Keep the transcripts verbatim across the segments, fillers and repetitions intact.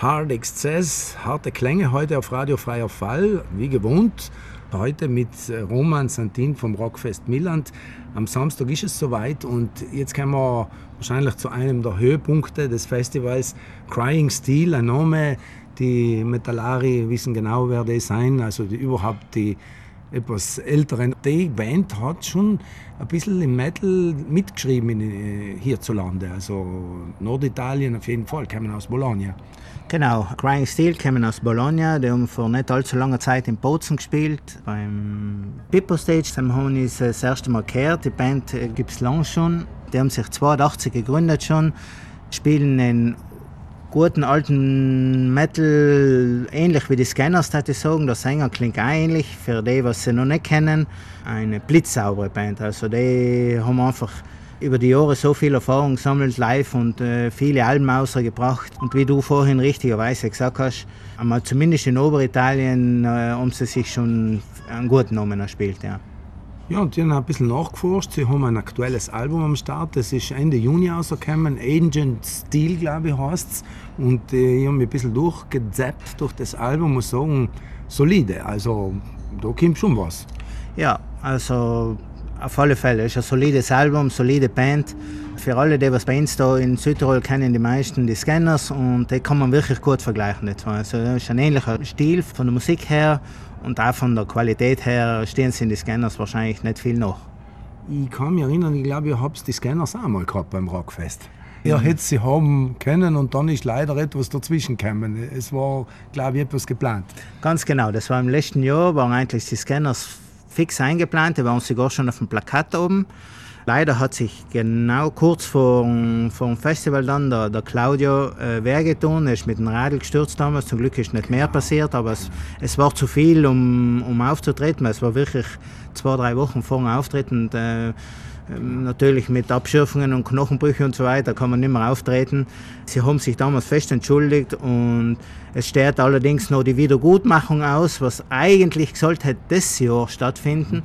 Hard Excess, harte Klänge heute auf Radio Freier Fall, wie gewohnt. Heute mit Roman Santin vom Rockfest Milland. Am Samstag ist es soweit und jetzt kommen wir wahrscheinlich zu einem der Höhepunkte des Festivals. Crying Steel, ein Name, die Metallari wissen genau, wer die sein, also die, überhaupt die etwas älteren. Die Band hat schon ein bisschen im Metal mitgeschrieben in, hierzulande, also Norditalien auf jeden Fall, kommen aus Bologna. Genau, Crying Steel kommen aus Bologna, die haben vor nicht allzu langer Zeit in Bozen gespielt, beim Pippo Stage. Dann haben wir uns das erste Mal gehört, die Band gibt es lange schon, die haben sich zweiundachtzig gegründet schon, spielen in guten alten Metal, ähnlich wie die Scanners, würde ich sagen. Der Sänger klingt auch ähnlich, für die, was sie noch nicht kennen. Eine blitzsaubere Band, also die haben einfach über die Jahre so viel Erfahrung gesammelt live und äh, viele Alben rausgebracht. Und wie du vorhin richtigerweise gesagt hast, einmal zumindest in Oberitalien äh, haben sie sich schon einen guten Namen erspielt. Ja. Ja, und die haben ein bisschen nachgeforscht. Sie haben ein aktuelles Album am Start. Das ist Ende Juni rausgekommen. Agent Steel, glaube ich, heißt es. Und äh, ich habe mich ein bisschen durchgezappt durch das Album. Muss sagen, solide. Also, da kommt schon was. Ja, also auf alle Fälle. Es ist ein solides Album, solide Band. Für alle, die was bei uns da in Südtirol kennen, die meisten die Scanners. Und die kann man wirklich gut vergleichen. Also, das ist ein ähnlicher Stil von der Musik her. Und auch von der Qualität her stehen sie in die Scanners wahrscheinlich nicht viel nach. Ich kann mich erinnern, ich glaube, ich habe die Scanners auch mal gehabt beim Rockfest. Ja, hätte sie haben können und dann ist leider etwas dazwischen gekommen. Es war, glaube ich, etwas geplant. Ganz genau, das war im letzten Jahr, waren eigentlich die Scanners fix eingeplant, die waren sogar schon auf dem Plakat oben. Leider hat sich genau kurz vor, vor dem Festival dann der, der Claudio äh, wehrgetan. Er ist mit dem Radl gestürzt damals. Zum Glück ist nicht mehr passiert, aber es, es war zu viel, um, um aufzutreten. Es war wirklich zwei, drei Wochen vor dem Auftritt. Und, äh, natürlich mit Abschürfungen und Knochenbrüchen und so weiter kann man nicht mehr auftreten. Sie haben sich damals fest entschuldigt und es steht allerdings noch die Wiedergutmachung aus, was eigentlich sollte hätte dieses Jahr stattfinden.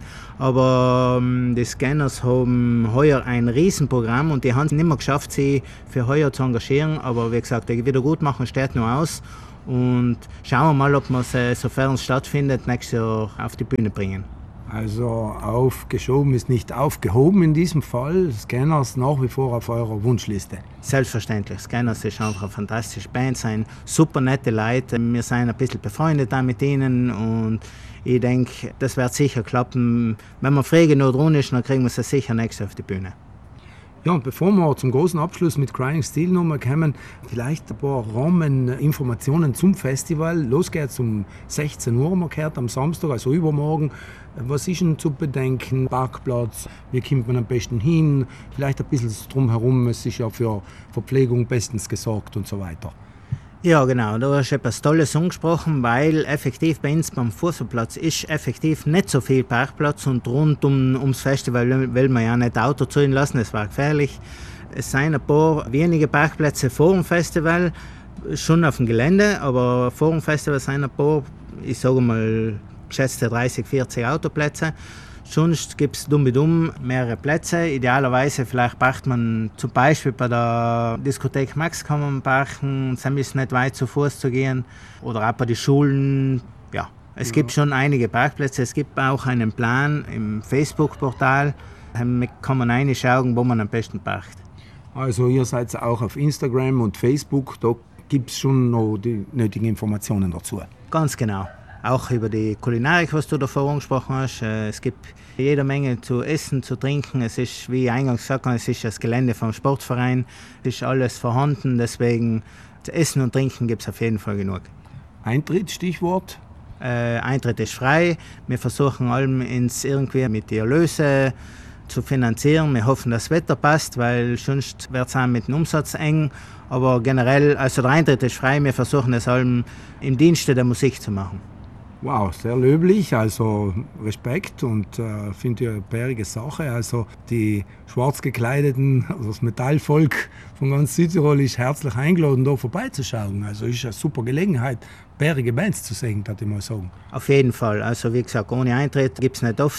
Aber ähm, die Scanners haben heuer ein Riesenprogramm und die haben es nicht mehr geschafft, sie für heuer zu engagieren. Aber wie gesagt, die Wiedergutmachung steht noch aus und schauen wir mal, ob wir es, sofern es stattfindet, nächstes Jahr auf die Bühne bringen. Also aufgeschoben ist nicht aufgehoben in diesem Fall. Scanners nach wie vor auf eurer Wunschliste. Selbstverständlich. Scanners ist einfach eine fantastische Band, sind super nette Leute. Wir sind ein bisschen befreundet auch mit ihnen und ich denke, das wird sicher klappen. Wenn man früh genug dran ist, dann kriegen wir sie sicher nächstes auf die Bühne. Ja, und bevor wir zum großen Abschluss mit Crying Steel nochmal kommen, vielleicht ein paar Rahmeninformationen zum Festival. Los geht's um sechzehn Uhr, man gehört am Samstag, also übermorgen. Was ist denn zu bedenken? Parkplatz, wie kommt man am besten hin? Vielleicht ein bisschen drumherum, es ist ja für Verpflegung bestens gesorgt und so weiter. Ja, genau, du hast etwas Tolles angesprochen, weil effektiv bei uns beim Fußballplatz ist effektiv nicht so viel Parkplatz und rund um, ums Festival will man ja nicht Auto ziehen lassen, das war gefährlich. Es sind ein paar wenige Parkplätze vor dem Festival, schon auf dem Gelände, aber vor dem Festival sind ein paar, ich sage mal, geschätzte dreißig, vierzig Autoplätze. Sonst gibt es dumm wie dumm mehrere Plätze. Idealerweise vielleicht parkt man zum Beispiel bei der Diskothek Max kann man parken, es ist nicht weit zu Fuß zu gehen. Oder auch bei den Schulen. Ja, es ja. gibt schon einige Parkplätze. Es gibt auch einen Plan im Facebook-Portal. Da kann man reinschauen, wo man am besten parkt. Also ihr seid auch auf Instagram und Facebook, da gibt es schon noch die nötigen Informationen dazu. Ganz genau. Auch über die Kulinarik, was du davor angesprochen hast. Es gibt jede Menge zu essen, zu trinken. Es ist, wie ich eingangs gesagt habe, es ist das Gelände vom Sportverein. Es ist alles vorhanden, deswegen zu essen und trinken gibt es auf jeden Fall genug. Eintritt, Stichwort? Äh, Eintritt ist frei. Wir versuchen allem ins irgendwie mit die Erlöse zu finanzieren. Wir hoffen, dass das Wetter passt, weil sonst wird es auch mit dem Umsatz eng. Aber generell, also der Eintritt ist frei. Wir versuchen es allem im Dienste der Musik zu machen. Wow, sehr löblich, also Respekt und äh, finde ich eine bärige Sache. Also die schwarz gekleideten, also das Metallvolk von ganz Südtirol ist herzlich eingeladen, da vorbeizuschauen. Also ist eine super Gelegenheit, bärige Bands zu sehen, würde ich mal sagen. Auf jeden Fall, also wie gesagt, ohne Eintritt gibt es nicht oft.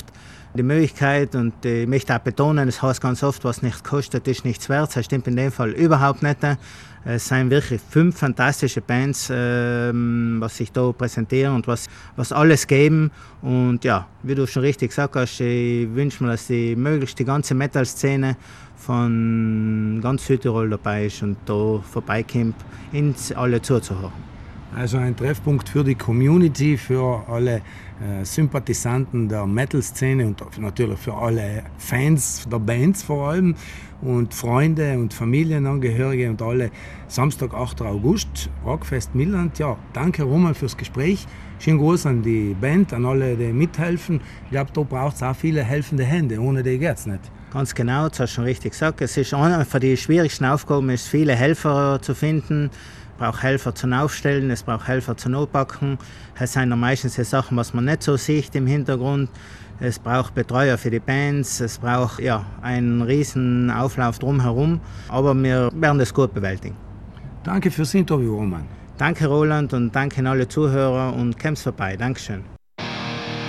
die Möglichkeit, und ich möchte auch betonen, das heißt ganz oft, was nichts kostet, ist nichts wert. Das stimmt in dem Fall überhaupt nicht. Es sind wirklich fünf fantastische Bands, ähm, was sich da präsentieren und was, was alles geben. Und ja, wie du schon richtig gesagt hast, ich wünsche mir, dass die möglichst die ganze Metal-Szene von ganz Südtirol dabei ist und da vorbeikommt, ins alle zuzuhören. Also ein Treffpunkt für die Community, für alle äh, Sympathisanten der Metal-Szene und natürlich für alle Fans der Bands vor allem und Freunde und Familienangehörige und alle. Samstag, achter August, Rockfest Milland. Ja, danke Roman fürs Gespräch. Schönen Gruß an die Band, an alle, die mithelfen. Ich glaube, da braucht es auch viele helfende Hände, ohne die geht es nicht. Ganz genau, das hast du schon richtig gesagt. Es ist eine von den schwierigsten Aufgaben, ist viele Helfer zu finden. Es braucht Helfer zum Aufstellen, es braucht Helfer zum Anpacken. Es sind meistens die Sachen, was man nicht so sieht im Hintergrund. Es braucht Betreuer für die Bands, es braucht ja, einen riesen Auflauf drumherum. Aber wir werden das gut bewältigen. Danke fürs Interview, Roman. Danke Roland und danke an alle Zuhörer und kommt vorbei. Dankeschön.